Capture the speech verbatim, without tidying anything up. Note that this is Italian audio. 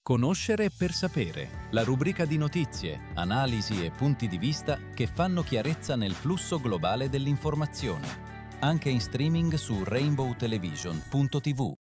Conoscere per sapere, la rubrica di notizie, analisi e punti di vista che fanno chiarezza nel flusso globale dell'informazione. Anche in streaming su rainbow television punto tivù.